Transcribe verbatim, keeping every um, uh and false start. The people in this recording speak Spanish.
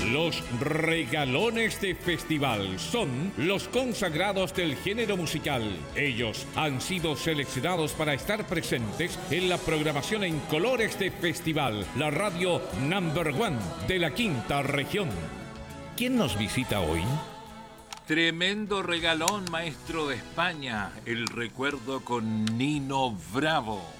Los regalones de festival son los consagrados del género musical. Ellos han sido seleccionados para estar presentes en la programación en colores de festival, la radio number one de la quinta región. ¿Quién nos visita hoy? Tremendo regalón, maestro de España. El recuerdo con Nino Bravo.